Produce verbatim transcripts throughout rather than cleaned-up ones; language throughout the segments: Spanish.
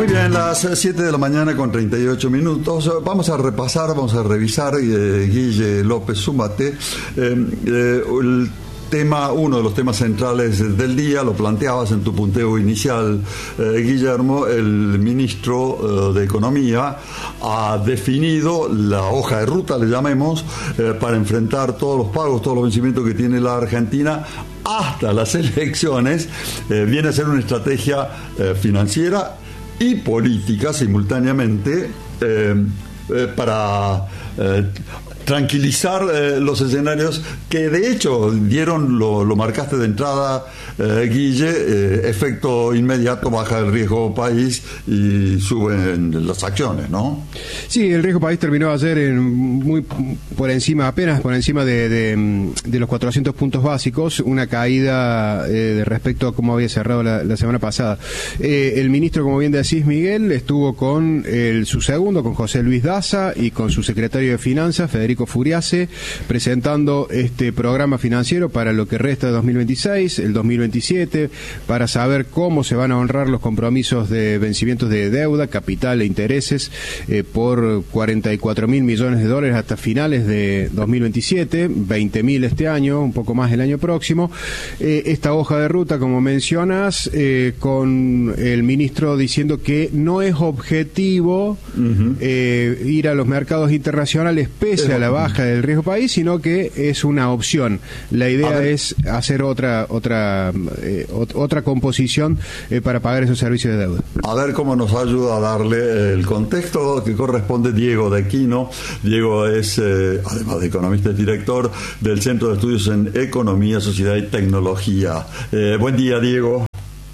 Muy bien, las siete de la mañana con treinta y ocho minutos. Vamos a repasar, vamos a revisar, eh, Guille López, súmate, eh, eh, el tema, uno de los temas centrales del día, lo planteabas en tu punteo inicial, eh, Guillermo. El ministro eh, de Economía ha definido la hoja de ruta, le llamemos, eh, para enfrentar todos los pagos, todos los vencimientos que tiene la Argentina hasta las elecciones. Eh, viene a ser una estrategia eh, financiera y política simultáneamente, eh, eh, para eh, tranquilizar eh, los escenarios que de hecho dieron, lo, lo marcaste de entrada, eh, Guille, eh, efecto inmediato, baja el riesgo país y suben las acciones, ¿no? Sí, el riesgo país terminó ayer en muy por encima, apenas por encima de, de, de los cuatrocientos puntos básicos, una caída eh, de respecto a cómo había cerrado la, la semana pasada. Eh, el ministro, como bien decís, Miguel, estuvo con el, su segundo, con José Luis Daza, y con su secretario de Finanzas, Federico Furiase, presentando este programa financiero para lo que resta de dos mil veintiséis, el dos mil veintisiete, para saber cómo se van a honrar los compromisos de vencimientos de deuda, capital e intereses eh, por cuarenta y cuatro mil millones de dólares hasta finales de dos mil veintisiete, veinte mil este año, un poco más el año próximo. Eh, esta hoja de ruta, como mencionas, eh, con el ministro diciendo que no es objetivo uh-huh. eh, ir a los mercados internacionales pese a la baja del riesgo país, sino que es una opción. La idea es hacer otra otra eh, otra composición eh, para pagar esos servicios de deuda. A ver cómo nos ayuda a darle el contexto que corresponde Diego de Aquino. Diego es, eh, además de economista, es director del Centro de Estudios en Economía, Sociedad y Tecnología. Eh, buen día, Diego.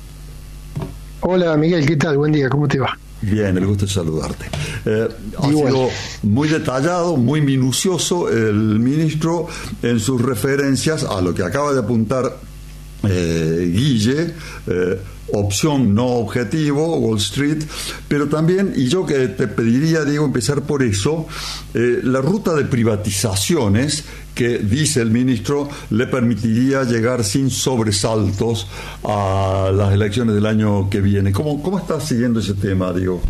Hola, Miguel, ¿qué tal? Buen día, ¿cómo te va? Bien, el gusto de saludarte. Eh, ha sido muy detallado, muy minucioso el ministro en sus referencias a lo que acaba de apuntar eh, Guille, eh, opción no objetivo, Wall Street, pero también, y yo que te pediría, Diego, empezar por eso, eh, la ruta de privatizaciones que, dice el ministro, le permitiría llegar sin sobresaltos a las elecciones del año que viene. ¿Cómo, cómo estás siguiendo ese tema, Diego?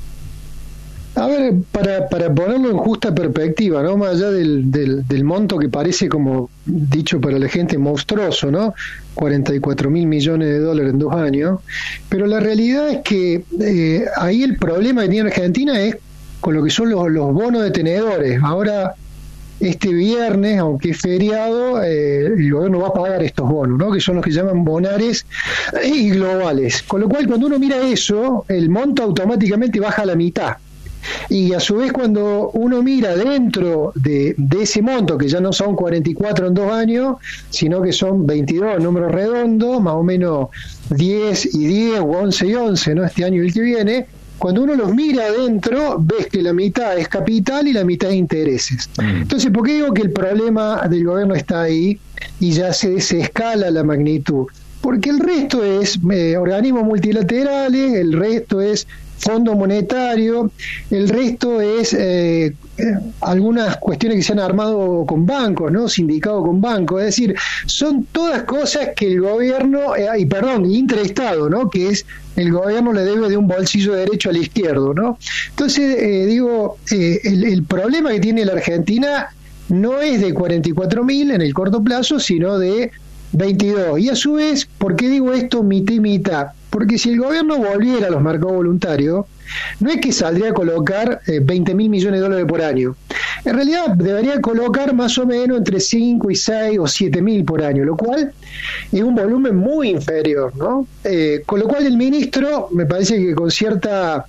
A ver, para, para ponerlo en justa perspectiva, ¿no? Más allá del, del, del monto que parece, como dicho para la gente, monstruoso, ¿no? cuarenta y cuatro mil millones de dólares en dos años. Pero la realidad es que eh, ahí el problema que tiene Argentina es con lo que son los, los bonos de tenedores. Ahora, este viernes, aunque es feriado, eh, el gobierno va a pagar estos bonos, ¿no? Que son los que llaman bonares y globales. Con lo cual, cuando uno mira eso, el monto automáticamente baja a la mitad. Y a su vez, cuando uno mira dentro de, de ese monto, que ya no son cuarenta y cuatro en dos años, sino que son veintidós, números redondos, más o menos diez y diez o once y once, ¿no? Este año y el que viene, cuando uno los mira adentro, ves que la mitad es capital y la mitad es intereses. Entonces, ¿por qué digo que el problema del gobierno está ahí y ya se, se escala la magnitud? Porque el resto es eh, organismos multilaterales, el resto es Fondo Monetario, el resto es eh, eh, algunas cuestiones que se han armado con bancos, ¿no? Sindicado con bancos, es decir, son todas cosas que el gobierno, eh, y perdón, interestado, ¿no? Que es el gobierno le debe de un bolsillo derecho al izquierdo, ¿no? Entonces, eh, digo, eh, el, el problema que tiene la Argentina no es de cuarenta y cuatro mil en el corto plazo, sino de veintidós. Y a su vez, ¿por qué digo esto mitad y mitad? Porque si el gobierno volviera a los mercados voluntarios, no es que saldría a colocar eh, veinte mil millones de dólares por año. En realidad debería colocar más o menos entre cinco y seis o siete mil por año, lo cual es un volumen muy inferior, ¿no? Eh, con lo cual el ministro, me parece que con cierta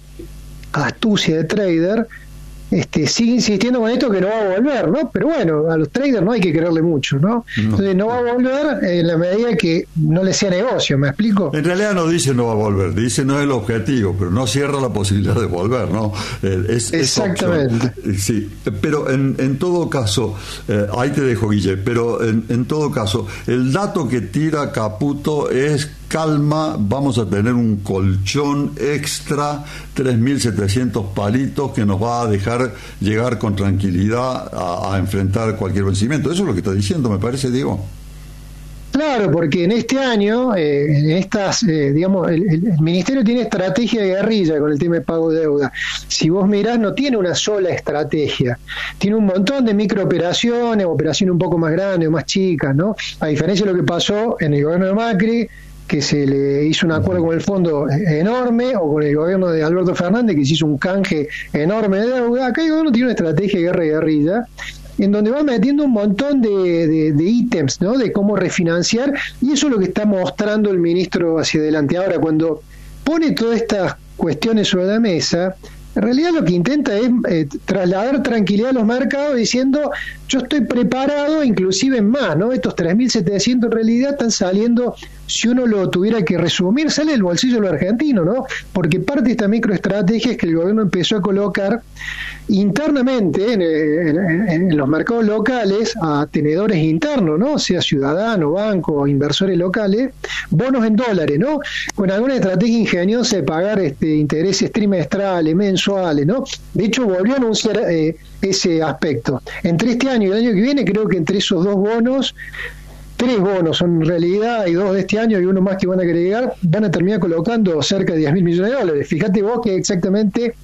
astucia de trader, Este, sigue insistiendo con esto que no va a volver, ¿no? Pero bueno, a los traders no hay que creerle mucho, ¿no? no. Entonces no va a volver en la medida que no le sea negocio, ¿me explico? En realidad no dice no va a volver, dice no es el objetivo, pero no cierra la posibilidad de volver, ¿no? Es, Exactamente. Es sí, pero en, en todo caso, eh, ahí te dejo, Guille, pero en, en todo caso, el dato que tira Caputo es calma, vamos a tener un colchón extra, tres mil setecientos palitos que nos va a dejar llegar con tranquilidad a, a enfrentar cualquier vencimiento. Eso es lo que está diciendo, me parece, Diego. Claro, porque en este año, eh, en estas, eh, digamos, el, el Ministerio tiene estrategia de guerrilla con el tema de pago de deuda. Si vos mirás, no tiene una sola estrategia. Tiene un montón de microoperaciones, operaciones un poco más grandes o más chicas, ¿no? A diferencia de lo que pasó en el gobierno de Macri, que se le hizo un acuerdo con el fondo enorme, o con el gobierno de Alberto Fernández, que se hizo un canje enorme de deuda. Acá el gobierno tiene una estrategia de guerra y guerrilla, en donde va metiendo un montón de, de, de ítems, ¿no? De cómo refinanciar, y eso es lo que está mostrando el ministro hacia adelante. Ahora, cuando pone todas estas cuestiones sobre la mesa, en realidad lo que intenta es eh, trasladar tranquilidad a los mercados diciendo, yo estoy preparado, inclusive en más, ¿no? Estos tres mil setecientos en realidad están saliendo, si uno lo tuviera que resumir, sale del bolsillo de los argentinos, ¿no? Porque parte de esta microestrategia es que el gobierno empezó a colocar internamente en, en, en los mercados locales a tenedores internos, ¿no? O sea, ciudadanos, bancos, inversores locales, bonos en dólares, ¿no? Con alguna estrategia ingeniosa de pagar este, intereses trimestrales, mensuales, ¿no? De hecho, volvió a anunciar eh, ese aspecto. Entre este año y el año que viene, creo que entre esos dos bonos, tres bonos son en realidad, hay dos de este año y uno más que van a agregar, van a terminar colocando cerca de diez mil millones de dólares. Fíjate vos que exactamente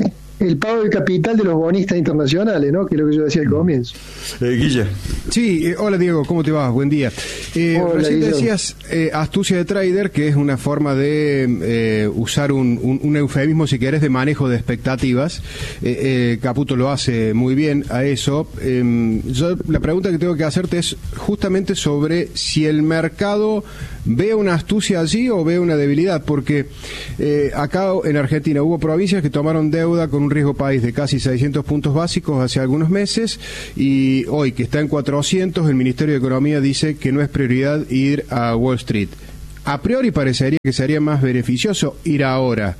el pago del capital de los bonistas internacionales, ¿no? Que es lo que yo decía al comienzo. Eh, Guille. Sí, eh, hola Diego, ¿cómo te va? Buen día. Eh, hola, recién Guille. decías eh, astucia de trader, que es una forma de eh, usar un, un, un eufemismo, si querés, de manejo de expectativas. Eh, eh, Caputo lo hace muy bien a eso. Eh, yo la pregunta que tengo que hacerte es justamente sobre si el mercado ve una astucia allí o ve una debilidad, porque eh, acá en Argentina hubo provincias que tomaron deuda con un riesgo país de casi seiscientos puntos básicos hace algunos meses, y hoy que está en cuatrocientos, el Ministerio de Economía dice que no es prioridad ir a Wall Street. A priori parecería que sería más beneficioso ir ahora.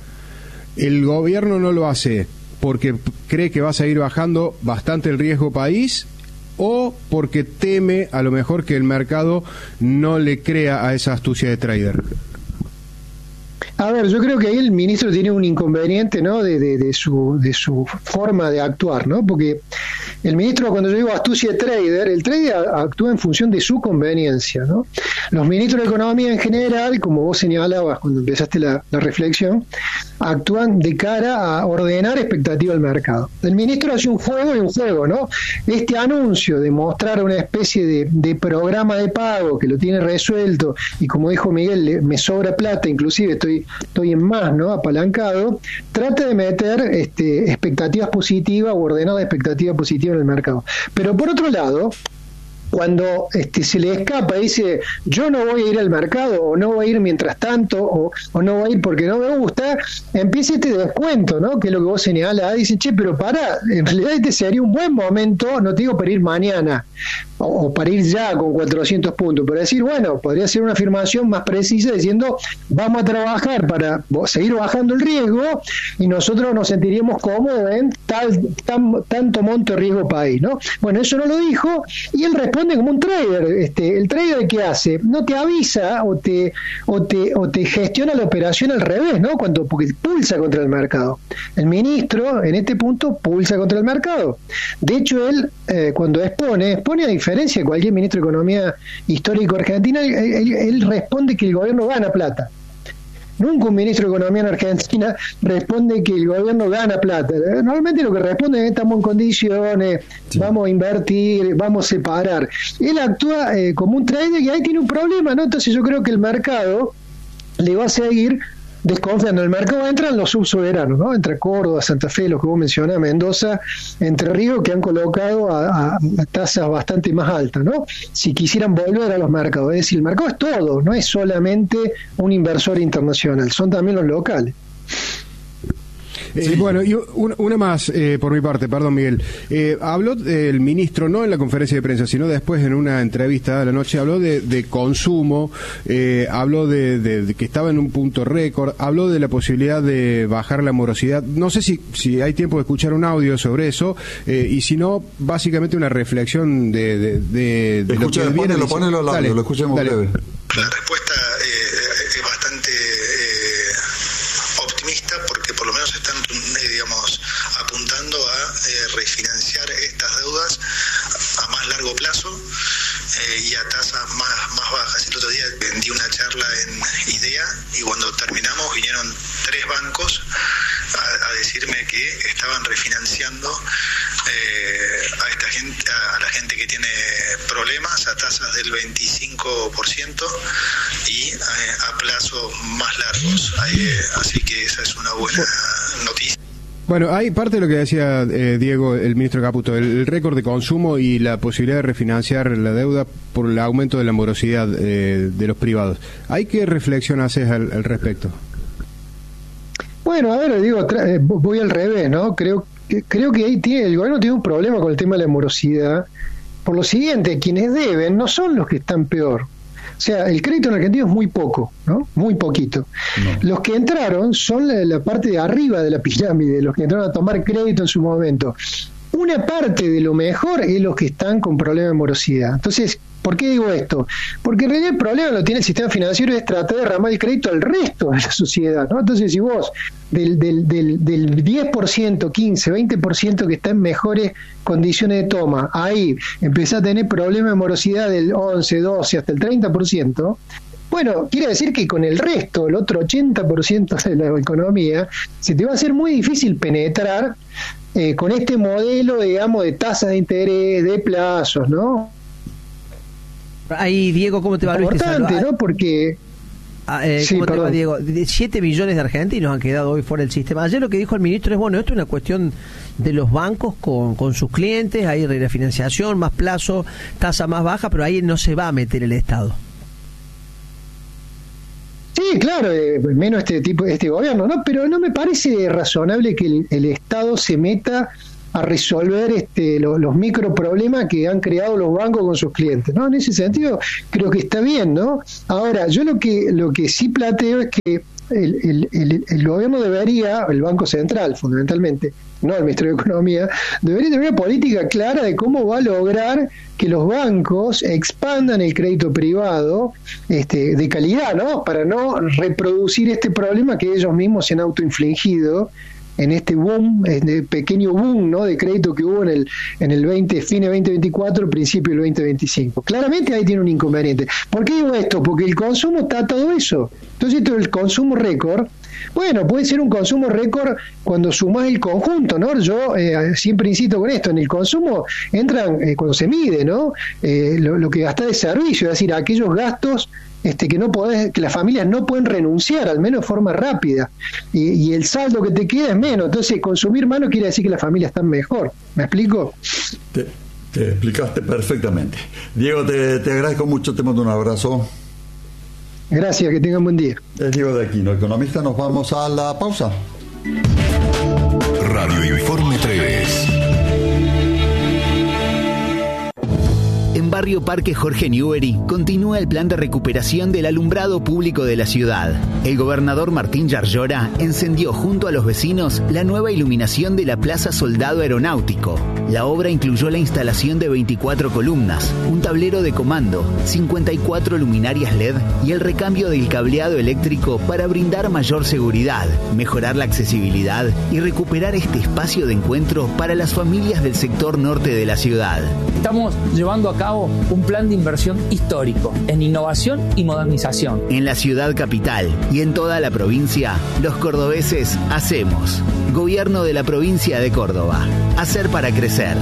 El gobierno no lo hace porque cree que va a seguir bajando bastante el riesgo país, o porque teme a lo mejor que el mercado no le crea a esa astucia de trader. A ver, yo creo que ahí el ministro tiene un inconveniente, ¿no? De, de, de su de su forma de actuar, ¿no? Porque el ministro, cuando yo digo astucia de trader, el trader actúa en función de su conveniencia, ¿no? Los ministros de Economía en general, como vos señalabas cuando empezaste la, la reflexión, actúan de cara a ordenar expectativa del mercado. El ministro hace un juego y un juego, ¿no? Este anuncio de mostrar una especie de, de programa de pago que lo tiene resuelto, y como dijo Miguel, le, me sobra plata, inclusive estoy estoy en más, ¿no? Apalancado, trata de meter este, expectativas positivas o ordenar expectativas positivas en el mercado. Pero por otro lado, cuando este, se le escapa y dice, yo no voy a ir al mercado, o no voy a ir mientras tanto, o, o no voy a ir porque no me gusta, empieza este descuento, ¿no? Que es lo que vos señalás. Dice, che, pero para, en realidad este sería un buen momento, no te digo para ir mañana, o, o para ir ya con cuatrocientos puntos, pero decir, bueno, podría ser una afirmación más precisa diciendo, vamos a trabajar para seguir bajando el riesgo, y nosotros nos sentiríamos cómodos en tal, tan, tanto monto de riesgo país, ¿no? Bueno, eso no lo dijo, y él responde como un trader. Este, el trader, ¿qué hace? No te avisa o te o te o te gestiona la operación al revés, ¿no? Cuando porque pulsa contra el mercado. El ministro en este punto pulsa contra el mercado. De hecho, él eh, cuando expone, expone a diferencia de cualquier ministro de Economía histórico argentino, él, él, él responde que el gobierno gana plata. Nunca un ministro de Economía en Argentina responde que el gobierno gana plata. Normalmente lo que responde es estamos en condiciones, sí, vamos a invertir, vamos a separar. Él actúa eh, como un trader, y ahí tiene un problema, ¿no? Entonces yo creo que el mercado le va a seguir desconfiando. El mercado entra en los subsoberanos, ¿no? Entre Córdoba, Santa Fe, los que vos mencionás, Mendoza, Entre Ríos, que han colocado a, a, a tasas bastante más altas, ¿no? Si quisieran volver a los mercados. Es decir, el mercado es todo, no es solamente un inversor internacional, son también los locales. Eh, sí. Bueno, y una, una más eh, por mi parte, perdón Miguel. Eh, habló el ministro, no en la conferencia de prensa, sino después en una entrevista a la noche, habló de, de consumo, eh, habló de, de, de que estaba en un punto récord, habló de la posibilidad de bajar la morosidad. No sé si, si hay tiempo de escuchar un audio sobre eso, eh, y si no, básicamente una reflexión de, de, de, de Escucha, lo que viene. Ponelo, ponelo al audio, dale, lo escuchemos dale. breve. La respuesta eh, es bastante eh, optimista, porque por lo menos están, eh, digamos, apuntando a eh, refinanciar estas deudas a más largo plazo. eh, y a tasas más, más bajas. El otro día di una charla en IDEA y cuando terminamos vinieron tres bancos a, a decirme que estaban refinanciando eh, a esta gente, a, a la gente que tiene problemas a tasas del veinticinco por ciento y eh, a plazos más largos. Eh, así que esa es una buena noticia. Bueno, hay parte de lo que decía eh, Diego, el ministro Caputo, el, el récord de consumo y la posibilidad de refinanciar la deuda por el aumento de la morosidad eh, de los privados. ¿Hay qué reflexión haces al, al respecto? Bueno, a ver, digo, tra- voy al revés, ¿no? Creo que creo que ahí tiene, el gobierno tiene un problema con el tema de la morosidad. Por lo siguiente, quienes deben no son los que están peor. O sea, el crédito en Argentina es muy poco, ¿no? Muy poquito. No. Los que entraron son la, la parte de arriba de la pirámide, los que entraron a tomar crédito en su momento. Una parte de lo mejor es los que están con problemas de morosidad. Entonces, ¿por qué digo esto? Porque en realidad el problema lo tiene el sistema financiero, es tratar de derramar el crédito al resto de la sociedad, ¿no? Entonces, si vos del, del, del, del diez por ciento, quince, veinte por ciento que está en mejores condiciones de toma, ahí empezás a tener problemas de morosidad del once, doce, hasta el treinta por ciento, bueno, quiere decir que con el resto, el otro ochenta por ciento de la economía, se te va a hacer muy difícil penetrar eh, con este modelo, digamos, de tasas de interés, de plazos, ¿no? Ahí, Diego, ¿cómo te va? Importante, ¿no? Porque... Ah, eh, sí, ¿Cómo te perdón. va, Diego? siete millones de argentinos han quedado hoy fuera del sistema. Ayer lo que dijo el ministro es, bueno, esto es una cuestión de los bancos con, con sus clientes, hay refinanciación, más plazo, tasa más baja, pero ahí no se va a meter el Estado. Sí, claro, eh, menos este tipo, este gobierno, ¿no? Pero no me parece razonable que el, el Estado se meta a resolver este, los, los microproblemas que han creado los bancos con sus clientes, ¿no? En ese sentido, creo que está bien, ¿no? Ahora, yo lo que lo que sí planteo es que el, el, el, el gobierno debería, el Banco Central, fundamentalmente, no el Ministerio de Economía, debería tener una política clara de cómo va a lograr que los bancos expandan el crédito privado este, de calidad, ¿no? Para no reproducir este problema que ellos mismos se han autoinfligido en este boom, en el pequeño boom, ¿no?, de crédito que hubo en el en el veinte, fines veinte veinticuatro, principio del veinte veinticinco. Claramente ahí tiene un inconveniente. ¿Por qué digo esto? Porque el consumo está todo eso. Entonces, esto del consumo récord, bueno, puede ser un consumo récord cuando sumás el conjunto, ¿no? Yo eh, siempre insisto con esto, en el consumo entran, eh, cuando se mide, ¿no?, eh, lo, lo que gastás de servicio, es decir, aquellos gastos Este, que no podés, que las familias no pueden renunciar, al menos de forma rápida, y, y el saldo que te queda es menos. Entonces, consumir más no quiere decir que las familias están mejor. ¿Me explico? Te, te explicaste perfectamente. Diego, te, te agradezco mucho, te mando un abrazo. Gracias, que tengan buen día. Es Diego de Aquino, economista. Nos vamos a la pausa. Radio Informe tres. En Barrio Parque Jorge Newbery continúa el plan de recuperación del alumbrado público de la ciudad. El gobernador Martín Yarlora encendió junto a los vecinos la nueva iluminación de la Plaza Soldado Aeronáutico. La obra incluyó la instalación de veinticuatro columnas, un tablero de comando, cincuenta y cuatro luminarias L E D y el recambio del cableado eléctrico para brindar mayor seguridad, mejorar la accesibilidad y recuperar este espacio de encuentro para las familias del sector norte de la ciudad. Estamos llevando a cabo un plan de inversión histórico en innovación y modernización. En la ciudad capital y en toda la provincia, los cordobeses hacemos. Gobierno de la provincia de Córdoba. Hacer para crecer.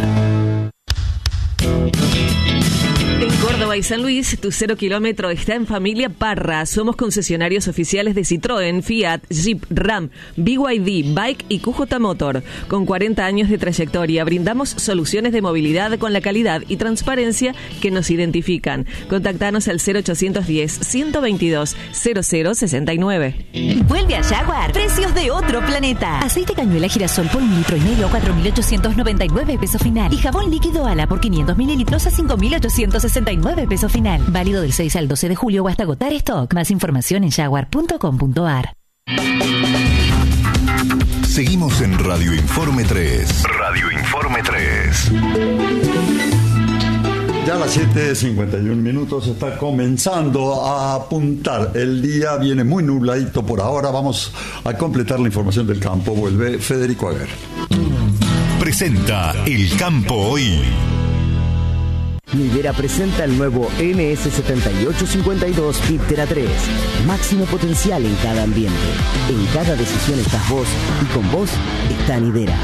En Córdoba y San Luis, tu cero kilómetro está en Familia Parra. Somos concesionarios oficiales de Citroën, Fiat, Jeep, Ram, B Y D, Bike y Q J Motor. Con cuarenta años de trayectoria, brindamos soluciones de movilidad con la calidad y transparencia que nos identifican. Contactanos al cero ochocientos diez, ciento veintidós, cero cero sesenta y nueve. Vuelve a Jaguar. Precios de otro planeta. Aceite cañuela girasol por un litro y medio a cuatro mil ochocientos noventa y nueve pesos final. Y jabón líquido Ala por quinientos mililitros a cinco mil ochocientos sesenta y nueve pesos final. Válido del seis al doce de julio o hasta agotar stock. Más información en jaguar punto com punto a r. Seguimos en Radio Informe tres. Radio Informe tres. Ya a las siete cincuenta y un minutos está comenzando a apuntar. El día viene muy nubladito por ahora. Vamos a completar la información del campo. Vuelve Federico Aguer. Presenta El Campo Hoy. Nidera presenta el nuevo N S setenta y ocho cincuenta y dos Viptera tres. Máximo potencial en cada ambiente. En cada decisión estás vos y con vos está Nidera.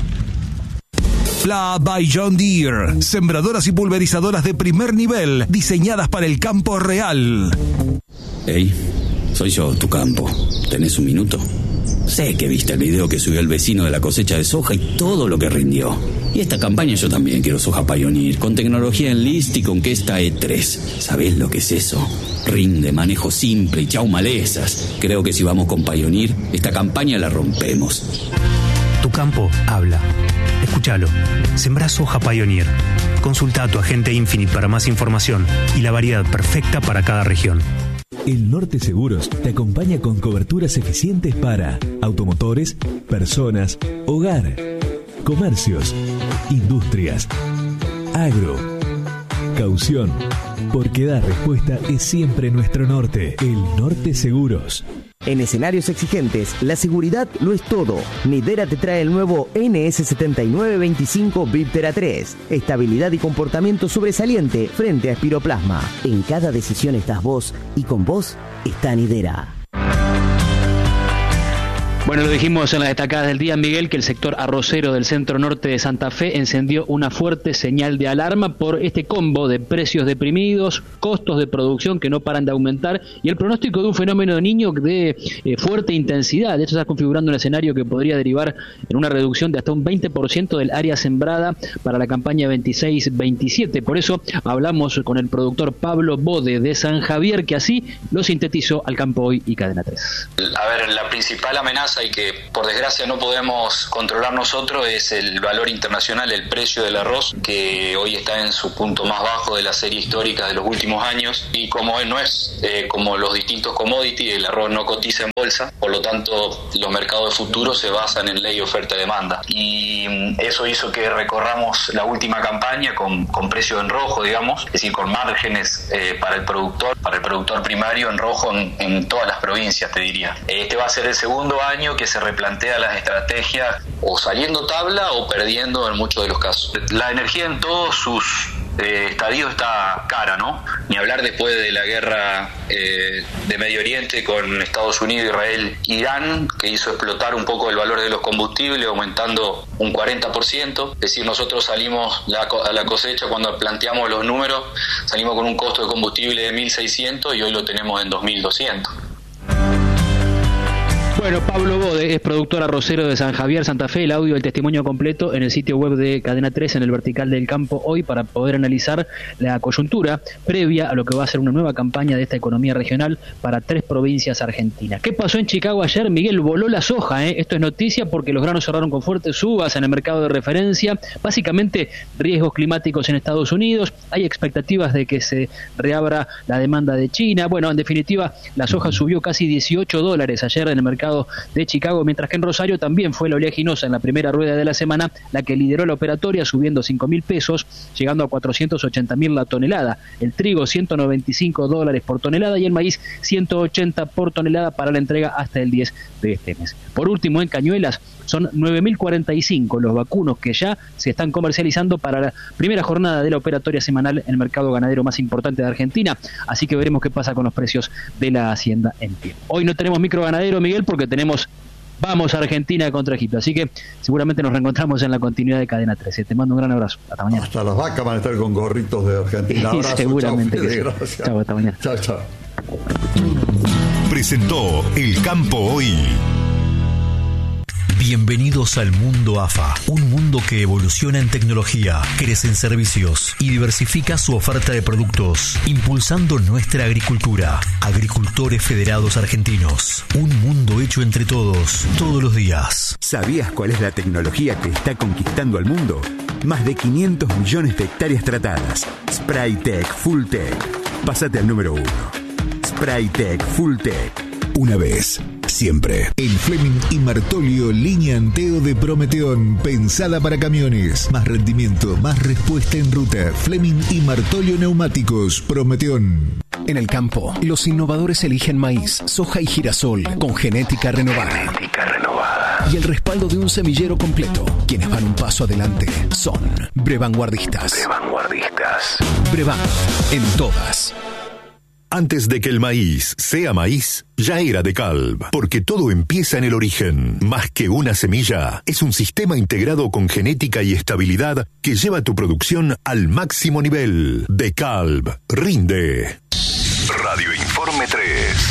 Pla by John Deere. Sembradoras y pulverizadoras de primer nivel, diseñadas para el campo real. Hey, soy yo, tu campo. ¿Tenés un minuto? Sé que viste el video que subió el vecino de la cosecha de soja y todo lo que rindió. Y esta campaña yo también quiero soja Pioneer, con tecnología Enlist y con Kesta E tres. ¿Sabés lo que es eso? Rinde, manejo simple y chau malezas. Creo que si vamos con Pioneer, esta campaña la rompemos. Tu campo habla. Escúchalo. Sembrá soja Pioneer. Consulta a tu agente Infinite para más información y la variedad perfecta para cada región. El Norte Seguros te acompaña con coberturas eficientes para automotores, personas, hogar, comercios, industrias, agro, caución. Porque dar respuesta es siempre nuestro norte. El Norte Seguros. En escenarios exigentes, la seguridad lo es todo. Nidera te trae el nuevo N S setenta y nueve veinticinco Viptera tres. Estabilidad y comportamiento sobresaliente frente a espiroplasma. En cada decisión estás vos y con vos está Nidera. Bueno, lo dijimos en las destacadas del día, Miguel, que el sector arrocero del centro norte de Santa Fe encendió una fuerte señal de alarma por este combo de precios deprimidos, costos de producción que no paran de aumentar y el pronóstico de un fenómeno de niño de eh, fuerte intensidad. De hecho, está configurando un escenario que podría derivar en una reducción de hasta un veinte por ciento del área sembrada para la campaña veintiséis veintisiete. Por eso hablamos con el productor Pablo Bode de San Javier, que así lo sintetizó al Campo Hoy y Cadena tres. A ver, la principal amenaza y que por desgracia no podemos controlar nosotros es el valor internacional, el precio del arroz, que hoy está en su punto más bajo de la serie histórica de los últimos años, y como no es eh, como los distintos commodities, el arroz no cotiza en bolsa, por lo tanto los mercados de futuro se basan en ley oferta-demanda, y eso hizo que recorramos la última campaña con, con precio en rojo, digamos, es decir, con márgenes eh, para el productor, para el productor primario en rojo en, en todas las provincias, te diría. Este va a ser el segundo año que se replantea las estrategias o saliendo tabla o perdiendo en muchos de los casos. La energía en todos sus eh, estadios está cara, ¿no? Ni hablar después de la guerra eh, de Medio Oriente con Estados Unidos, Israel, Irán, que hizo explotar un poco el valor de los combustibles, aumentando un cuarenta por ciento. Es decir, nosotros salimos la, a la cosecha, cuando planteamos los números, salimos con un costo de combustible de mil seiscientos y hoy lo tenemos en dos mil doscientos. Bueno, Pablo Bode es productor arrocero de San Javier, Santa Fe. El audio, el testimonio completo en el sitio web de Cadena tres, en el vertical del Campo Hoy, para poder analizar la coyuntura previa a lo que va a ser una nueva campaña de esta economía regional para tres provincias argentinas. ¿Qué pasó en Chicago ayer? Miguel, voló la soja, ¿eh? Esto es noticia porque los granos cerraron con fuertes subas en el mercado de referencia. Básicamente, riesgos climáticos en Estados Unidos. Hay expectativas de que se reabra la demanda de China. Bueno, en definitiva, la soja subió casi dieciocho dólares ayer en el mercado de Chicago, mientras que en Rosario también fue la oleaginosa en la primera rueda de la semana la que lideró la operatoria, subiendo cinco mil pesos, llegando a cuatrocientos ochenta mil la tonelada. El trigo ciento noventa y cinco dólares por tonelada y el maíz ciento ochenta por tonelada para la entrega hasta el diez de este mes. Por último, en Cañuelas son nueve mil cuarenta y cinco los vacunos que ya se están comercializando para la primera jornada de la operatoria semanal en el mercado ganadero más importante de Argentina, así que veremos qué pasa con los precios de la hacienda en pie. Hoy no tenemos micro ganadero, Miguel, porque tenemos Vamos a Argentina contra Egipto, así que seguramente nos reencontramos en la continuidad de Cadena trece. Te mando un gran abrazo, hasta mañana. Hasta las vacas van a estar con gorritos de Argentina. Abrazo, seguramente chau, que sí. Gracias. Chao, hasta mañana. Chao, chao. Presentó El Campo Hoy. Bienvenidos al mundo A F A, un mundo que evoluciona en tecnología, crece en servicios y diversifica su oferta de productos, impulsando nuestra agricultura. Agricultores Federados Argentinos, un mundo hecho entre todos, todos los días. ¿Sabías cuál es la tecnología que está conquistando al mundo? Más de quinientos millones de hectáreas tratadas. Spraytec Fulltech. Pásate al número uno. Spraytec Fulltech. Una vez, siempre. El Fleming y Martolio línea Anteo de Prometeón, pensada para camiones. Más rendimiento, más respuesta en ruta. Fleming y Martolio Neumáticos, Prometeón. En el campo, los innovadores eligen maíz, soja y girasol con genética renovada. Genética renovada. y el respaldo de un semillero completo. Quienes van un paso adelante son Brevanguardistas. Brevanguardistas. Brevan, en todas. Antes de que el maíz sea maíz, ya era DeKalb, porque todo empieza en el origen. Más que una semilla, es un sistema integrado con genética y estabilidad que lleva tu producción al máximo nivel. DeKalb, rinde. Radio Informe tres.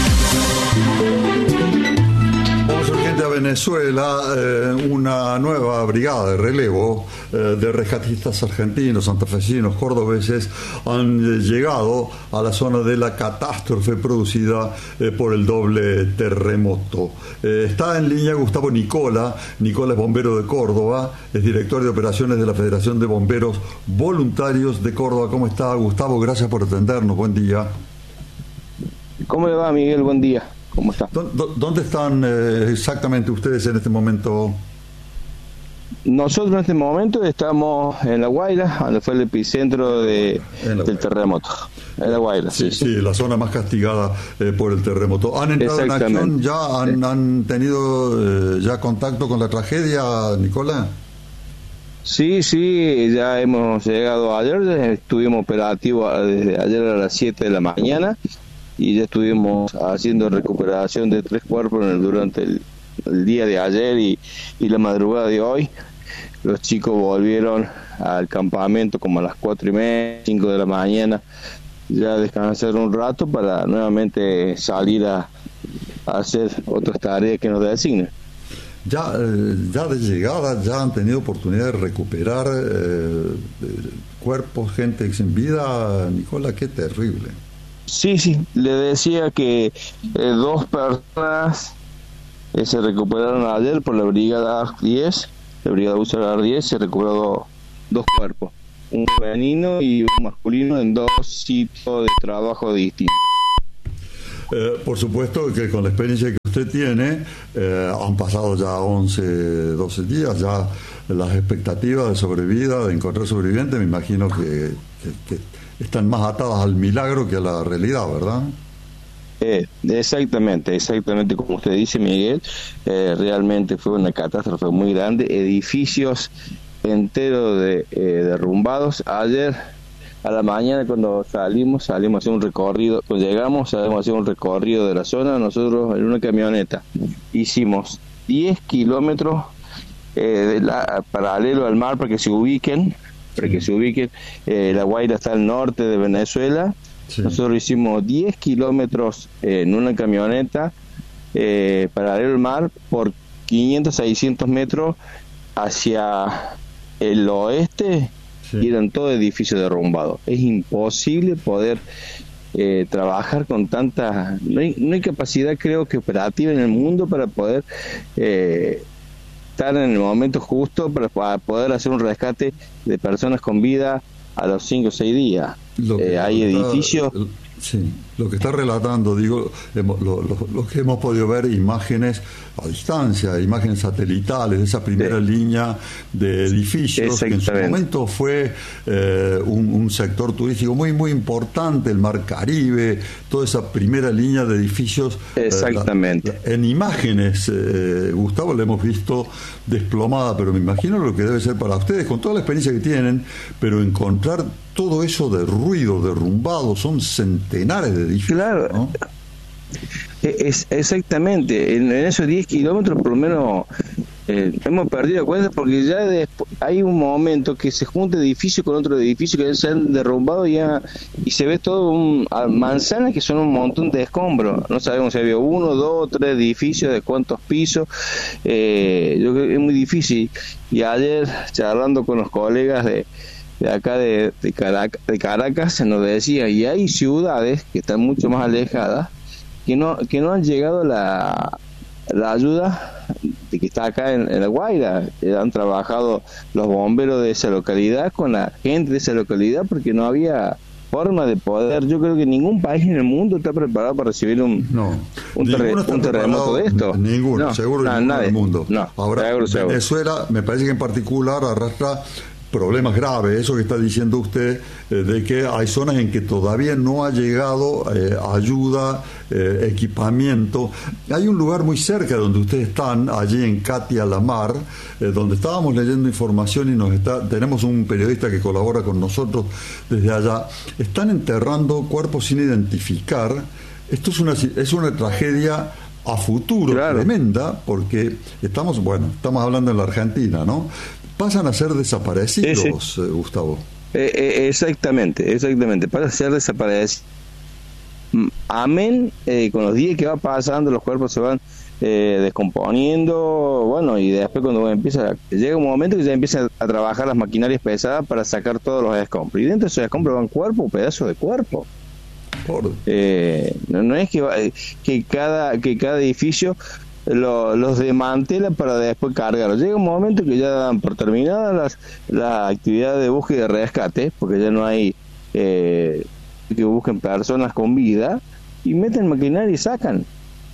Vamos urgente a Venezuela, eh, una nueva brigada de relevo eh, de rescatistas argentinos, santafesinos, cordobeses han eh, llegado a la zona de la catástrofe producida eh, por el doble terremoto. Eh, está en línea Gustavo Nicola. Nicola es bombero de Córdoba, es director de operaciones de la Federación de Bomberos Voluntarios de Córdoba. ¿Cómo está, Gustavo? Gracias por atendernos. Buen día. ¿Cómo le va, Miguel? Buen día. ¿Cómo está? ¿Dónde están eh, exactamente ustedes en este momento? Nosotros en este momento estamos en La Guaira, donde fue el epicentro de, del terremoto. En La Guaira, sí, sí, sí, la zona más castigada eh, por el terremoto. ¿Han entrado en acción? ¿Ya han, sí. han tenido eh, ya contacto con la tragedia, Nicola? Sí, sí, ya hemos llegado ayer, estuvimos operativos desde ayer a las siete de la mañana. Y ya estuvimos haciendo recuperación de tres cuerpos durante el, el día de ayer y, y la madrugada de hoy. Los chicos volvieron al campamento como a las cuatro y media, cinco de la mañana, ya descansar un rato para nuevamente salir a, a hacer otras tareas que nos designen. Ya, eh, ya de llegada ya han tenido oportunidad de recuperar eh, cuerpos, gente sin vida. Nicola, qué terrible. Sí, sí, le decía que eh, dos personas eh, se recuperaron ayer por la brigada A R diez, la brigada U S A R diez, se recuperaron dos cuerpos, un femenino y un masculino en dos sitios de trabajo distintos. Eh, por supuesto que con la experiencia que usted tiene, eh, han pasado ya once, doce días, ya las expectativas de sobrevida, de encontrar sobrevivientes, me imagino que... que, que están más atadas al milagro que a la realidad, ¿verdad? Eh, exactamente, exactamente como usted dice, Miguel. Eh, realmente fue una catástrofe muy grande, edificios enteros de, eh, derrumbados. Ayer a la mañana cuando salimos, salimos a hacer un recorrido, cuando llegamos salimos a hacer un recorrido de la zona, nosotros en una camioneta hicimos diez kilómetros eh, de la, paralelo al mar para que se ubiquen, para que se ubiquen, eh, La Guaira está al norte de Venezuela. Sí. Nosotros hicimos diez kilómetros eh, en una camioneta eh, paralelo al mar por quinientos, seiscientos metros hacia el oeste, sí. Y eran todos edificios derrumbados. Es imposible poder eh, trabajar con tanta... No hay, no hay capacidad, creo que operativa en el mundo para poder... Eh, estar en el momento justo para, para poder hacer un rescate de personas con vida a los cinco o seis días. Eh, hay edificios... Sí, lo que está relatando, digo, hemos, lo, lo, lo que hemos podido ver, imágenes a distancia, imágenes satelitales de esa primera sí. línea de edificios, que en su momento fue eh, un, un sector turístico muy, muy importante, el Mar Caribe, toda esa primera línea de edificios. Exactamente. Eh, la, la, en imágenes, eh, Gustavo, la hemos visto desplomada, pero me imagino lo que debe ser para ustedes, con toda la experiencia que tienen, pero encontrar todo eso de ruido, derrumbado, son centenares de edificios. Claro, ¿no? es, exactamente, en, en esos diez kilómetros por lo menos eh, hemos perdido cuenta, porque ya después, hay un momento que se junta edificio con otro edificio que se han derrumbado ya, y se ve todo un manzanas que son un montón de escombros. No sabemos si había uno, dos, tres edificios, de cuántos pisos. Eh, yo creo que es muy difícil. Y ayer, charlando con los colegas de de acá de, de, Caracas, de Caracas, se nos decía, y hay ciudades que están mucho más alejadas que no que no han llegado la, la ayuda de que está acá en, en La Guaira. Eh, han trabajado los bomberos de esa localidad con la gente de esa localidad porque no había forma de poder. Yo creo que ningún país en el mundo está preparado para recibir un, no, un, terre, un terremoto de esto. Ninguno, no, seguro no, ninguno nadie. del mundo. No, ahora, seguro, Venezuela, seguro. me parece que en particular arrastra problemas graves, eso que está diciendo usted, eh, de que hay zonas en que todavía no ha llegado eh, ayuda, eh, equipamiento. Hay un lugar muy cerca de donde ustedes están, allí en Catia La Mar, eh, donde estábamos leyendo información y nos está, tenemos un periodista que colabora con nosotros desde allá. Están enterrando cuerpos sin identificar. Esto es una, es una tragedia a futuro, claro, tremenda, porque estamos, bueno, estamos hablando en la Argentina, ¿no? Pasan a ser desaparecidos, sí, sí. Eh, Gustavo. Eh, eh, exactamente, exactamente, pasan a ser desaparecidos. Amén, eh, con los días que va pasando, los cuerpos se van eh, descomponiendo, bueno, y después cuando empieza, llega un momento que ya empiezan a trabajar las maquinarias pesadas para sacar todos los escombros, y dentro de esos escombros van cuerpos, pedazos de cuerpo. Eh, no, no es que, que cada que cada edificio lo, los desmantela para después cargarlos. Llega un momento que ya dan por terminadas las, las actividades de búsqueda y de rescate, porque ya no hay eh, que busquen personas con vida, y meten maquinaria y sacan.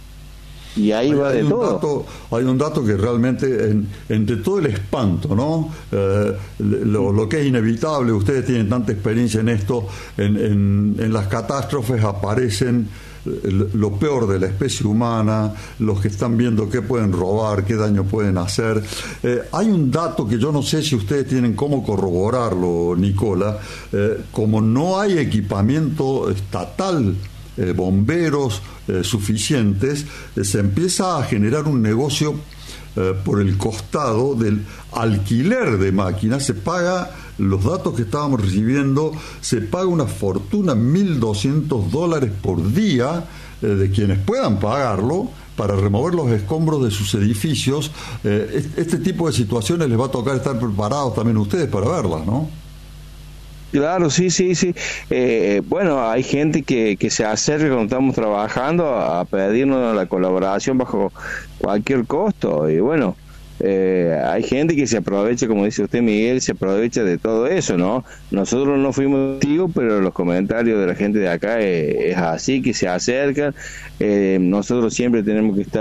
Y ahí hay, va de hay todo. Dato, hay un dato que realmente, en, entre todo el espanto, ¿no? Eh, lo, lo que es inevitable, ustedes tienen tanta experiencia en esto, en, en, en las catástrofes aparecen lo peor de la especie humana, los que están viendo qué pueden robar, qué daño pueden hacer. Eh, hay un dato que yo no sé si ustedes tienen cómo corroborarlo, Nicola. Eh, como no hay equipamiento estatal, Eh, bomberos eh, suficientes, eh, se empieza a generar un negocio eh, por el costado del alquiler de máquinas. Se paga, los datos que estábamos recibiendo, se paga una fortuna, mil doscientos dólares por día, eh, de quienes puedan pagarlo, para remover los escombros de sus edificios. Eh, este tipo de situaciones les va a tocar estar preparados también ustedes para verlas, ¿no? Claro, sí, sí, sí. Eh, bueno, hay gente que, que se acerca cuando estamos trabajando a, a pedirnos la colaboración bajo cualquier costo. Y bueno, eh, hay gente que se aprovecha, como dice usted, Miguel, se aprovecha de todo eso, ¿no? Nosotros no fuimos testigos, pero los comentarios de la gente de acá es, es así, que se acercan. Eh, nosotros siempre tenemos que estar